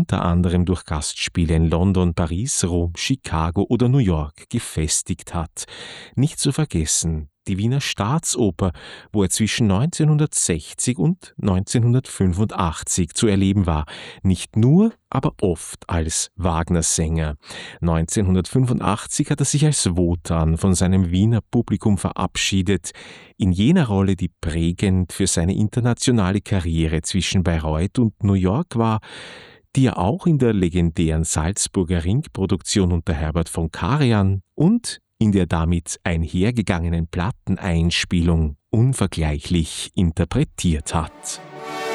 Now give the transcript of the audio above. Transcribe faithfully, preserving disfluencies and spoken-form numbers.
unter anderem durch Gastspiele in London, Paris, Rom, Chicago oder New York gefestigt hat. Nicht zu vergessen die Wiener Staatsoper, wo er zwischen neunzehnhundertsechzig und neunzehnhundertfünfundachtzig zu erleben war. Nicht nur, aber oft als Wagner-Sänger. neunzehnhundertfünfundachtzig hat er sich als Wotan von seinem Wiener Publikum verabschiedet, in jener Rolle, die prägend für seine internationale Karriere zwischen Bayreuth und New York war, die er auch in der legendären Salzburger Ringproduktion unter Herbert von Karajan und in der damit einhergegangenen Platteneinspielung unvergleichlich interpretiert hat.